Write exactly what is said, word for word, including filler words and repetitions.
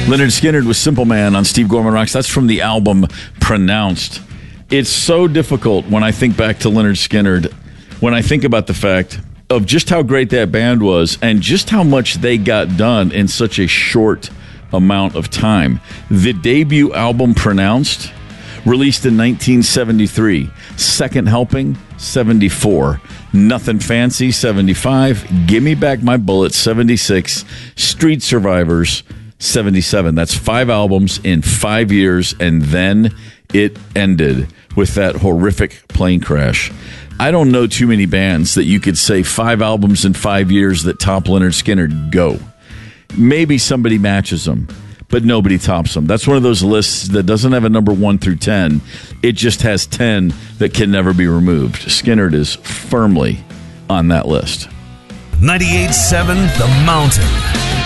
Lynyrd Skynyrd with Simple Man on Steve Gorman Rocks. That's from the album Pronounced. It's so difficult when I think back to Lynyrd Skynyrd, when I think about the fact of just how great that band was and just how much they got done in such a short amount of time. The debut album Pronounced, released in nineteen seventy-three. Second Helping, seventy-four. Nothing Fancy, seventy-five. Gimme Back My Bullet, seventy-six. Street Survivors, seventy-seven. That's five albums in five years, and then it ended with that horrific plane crash. I don't know too many bands that you could say five albums in five years that top Lynyrd Skynyrd. Go. Maybe somebody matches them, but nobody tops them. That's one of those lists that doesn't have a number one through ten. It just has ten that can never be removed. Skynyrd is firmly on that list. ninety-eight point seven The Mountain.